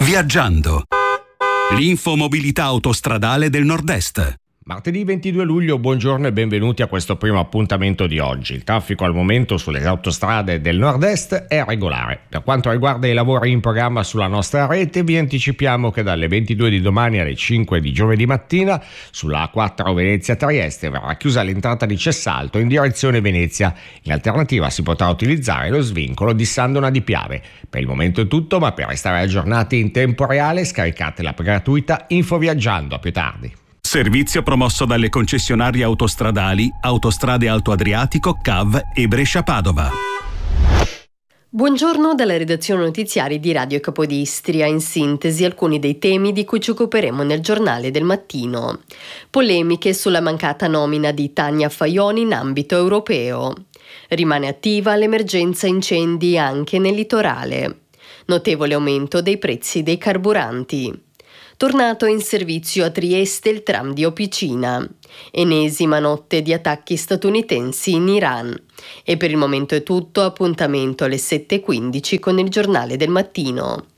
Viaggiando. L'infomobilità autostradale del Nord-Est. Martedì 22 luglio, buongiorno e benvenuti a questo primo appuntamento di oggi. Il traffico al momento sulle autostrade del Nord-Est è regolare. Per quanto riguarda i lavori in programma sulla nostra rete, vi anticipiamo che dalle 22 di domani alle 5 di giovedì mattina sulla A4 Venezia-Trieste verrà chiusa l'entrata di Cessalto in direzione Venezia. In alternativa si potrà utilizzare lo svincolo di Sandona di Piave. Per il momento è tutto, ma per restare aggiornati in tempo reale scaricate l'app gratuita Info Viaggiando. A più tardi. Servizio promosso dalle concessionarie autostradali Autostrade Alto Adriatico, CAV e Brescia-Padova. Buongiorno dalla redazione notiziari di Radio Capodistria. In sintesi alcuni dei temi di cui ci occuperemo nel giornale del mattino. Polemiche sulla mancata nomina di Tania Faioni in ambito europeo. Rimane attiva l'emergenza incendi anche nel litorale. Notevole aumento dei prezzi dei carburanti. Tornato in servizio a Trieste il tram di Opicina. Ennesima notte di attacchi statunitensi in Iran. E per il momento è tutto, appuntamento alle 7:15 con il giornale del mattino.